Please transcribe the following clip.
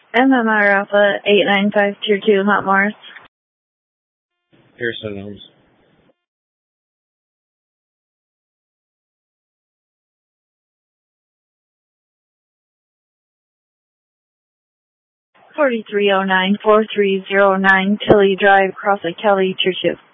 MMR Alpha 895 Tier 2, Hot Morris. Pearson Homes. $4309-4309 Tilly Drive, Cross Lake Kelly, Tier 2.